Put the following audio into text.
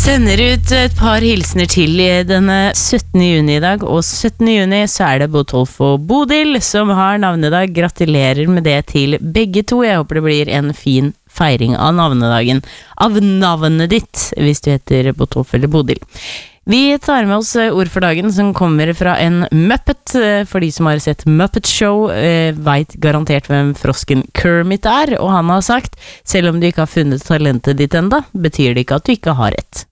Sender ut et par hilsner til denne 17. juni i dag, og 17. juni så det Botolf og Bodil som har navnedag. Gratulerer med det til begge to. Jeg håper det blir en fin feiring av navnedagen, av navnet ditt, hvis du heter Botolf eller Bodil. Vi tar med oss ord for dagen som kommer fra en Muppet. For de som har sett Muppet Show vet garantert hvem frosken Kermit og han har sagt, selv om du ikke har funnet talentet ditt enda, betyr det ikke at du ikke har rett.